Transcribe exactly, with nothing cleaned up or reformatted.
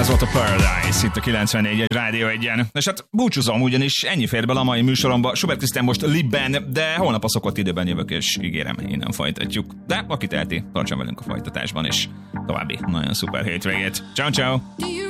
Ez volt a Paradise, itt a kilencvennégyes Rádió egyen. És hát búcsúzom, ugyanis ennyi fér bele a mai műsoromba. Schubert Krisztián most Libben, de holnap a szokott időben jövök, és ígérem, innen folytatjuk. De aki teheti, tartson velünk a folytatásban, és további nagyon szuper hétvégét. Ciao, ciao!